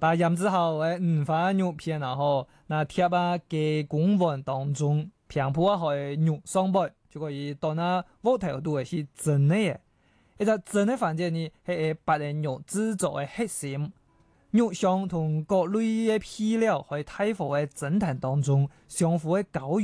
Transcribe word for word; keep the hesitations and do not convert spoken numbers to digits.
把腌制好的五花肉片然后那贴啊给公碗当中，平铺啊好肉上摆，就可以到那锅头度去蒸的。一只蒸的环节呢，係白人肉制作的核心。肉香同各類嘅配料喺大火嘅蒸騰當中相互嘅交